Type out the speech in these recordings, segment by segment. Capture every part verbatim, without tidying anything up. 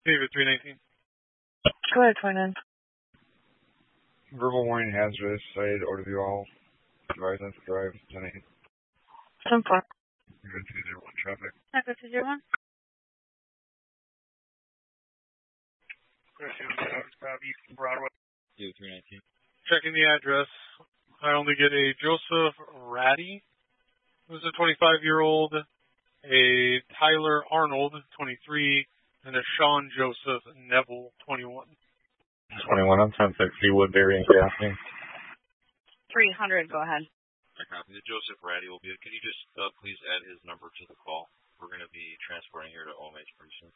David, three nineteen. Go ahead, twenty-nine. Verbal warning hazardous site, order view all. Advise on to drive, ten eight. ten four. Echo two zero one traffic. Echo two zero one. East Broadway. David, three nineteen. Checking the address. I only get a Joseph Ratty, who's a twenty-five-year-old, a Tyler Arnold, twenty-three, and a Sean Joseph Neville, twenty-one. twenty-one on ten sixty, Woodbury and Gaffney. three hundred, go ahead. I copy. The Joseph Ratty will be. Can you just uh, please add his number to the call? We're going to be transporting here to O M H pretty soon.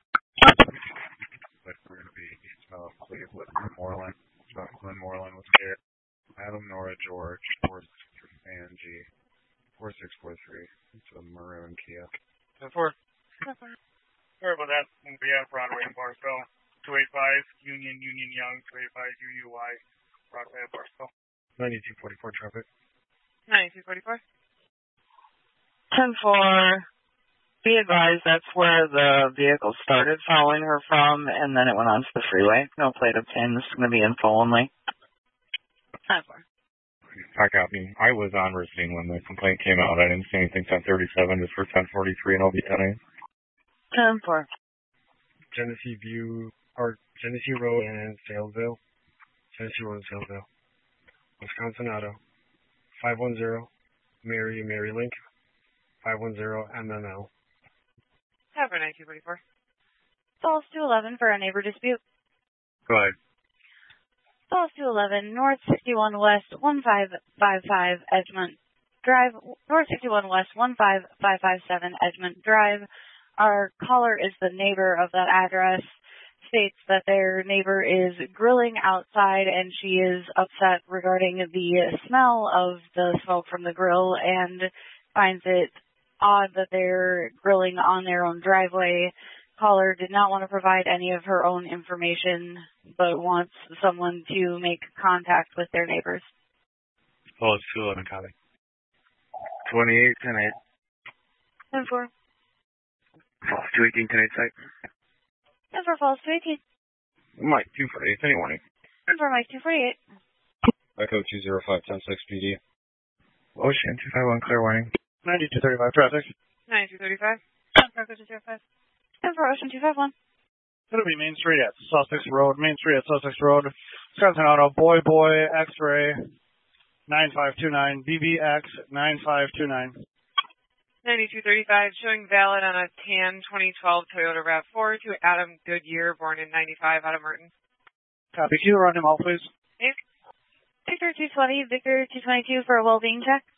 But we're going to be uh, Cleveland, Moreland, uh, Glenn Moreland with care. Adam, Nora, George, four six three, Angie, four six four three. It's a maroon Kia. ten four. Sorry about that. We'll be at Broadway in Barstow. two eighty-five, Union, Union Young, two eighty-five, U U Y, Broadway at Barstow. ninety-two forty-four traffic. ninety-two forty-four. ten four. Be advised, that's where the vehicle started following her from, and then it went onto the freeway. No plate obtained. This is going to be info only. ten four. I copy. I was on scene when the complaint came out. I didn't see anything ten thirty-seven, just for ten forty-three, and I'll be ten eight. ten four. Genesee View, or Genesee Road and Salesville. Genesee Road and Salesville. Wisconsin Auto. five one zero, Mary, Mary Link. five one zero, M M L. Cover ninety-two forty-four. Falls two eleven for a neighbor dispute. Go ahead. Falls two eleven, North sixty-one West, one five five five, Edgemont Drive. North sixty-one West, one five five five seven, Edgemont Drive. Our caller is the neighbor of that address. States that their neighbor is grilling outside and she is upset regarding the smell of the smoke from the grill and finds it odd that they're grilling on their own driveway. Caller did not want to provide any of her own information, but wants someone to make contact with their neighbors. Falls two eleven, copy. twenty-eight, ten eight. ten four. Falls two eighteen, ten eight site. ten four, Falls two eighteen. Mike, two forty-eight, any warning. ten four, Mike two forty-eight. Echo two zero five, ten six P D. Ocean two five one, clear warning. ninety-two thirty-five traffic. ninety-two thirty-five. ten four, Echo two zero five. ten four, Ocean two five one. It'll be Main Street at Sussex Road. Main Street at Sussex Road. Wisconsin Auto, Boy Boy, X-Ray, nine five two nine, B B X, nine five two nine. ninety-two thirty-five, showing valid on a tan twenty twelve Toyota RAV four to Adam Goodyear, born in ninety-five, out of Merton. Copy. Can you run him out, please? Victor two twenty, Victor two twenty-two for a well-being check.